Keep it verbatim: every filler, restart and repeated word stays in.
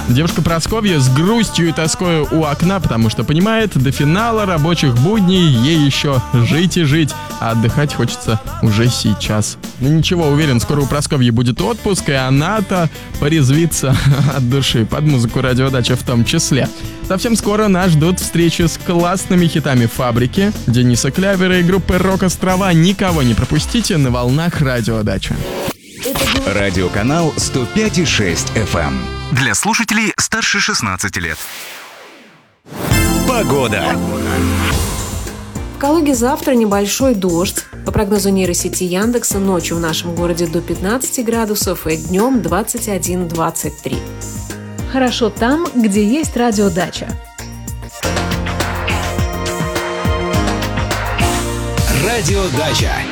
Девушка Прасковья с грустью и тоской у окна, потому что понимает, до финала рабочих будней ей еще жить и жить, а отдыхать хочется уже сейчас. Ну ничего, уверен, скоро у Прасковьи будет отпуск, и она-то порезвится от души, под музыку «Радиодача» в том числе. Совсем скоро нас ждут встречи с классными хитами «Фабрики», Дениса Клявера и группы «Рок-Острова». Никого не пропустите на волнах «Радиодача». Радиоканал сто пять и шесть эф эм. Для слушателей старше шестнадцати лет. Погода. В Калуге завтра небольшой дождь. По прогнозу нейросети Яндекса, ночью в нашем городе до пятнадцати градусов и днем двадцать один - двадцать три. Хорошо там, где есть радиодача. Радиодача.